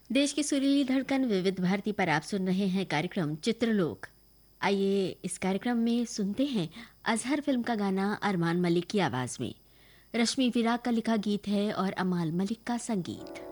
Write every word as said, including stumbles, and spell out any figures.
देश की सुरीली धड़कन विविध भारती पर आप सुन रहे हैं कार्यक्रम चित्रलोक। आइए इस कार्यक्रम में सुनते हैं अजहर फिल्म का गाना अरमान मलिक की आवाज में। रश्मि विराग का लिखा गीत है और अमाल मलिक का संगीत।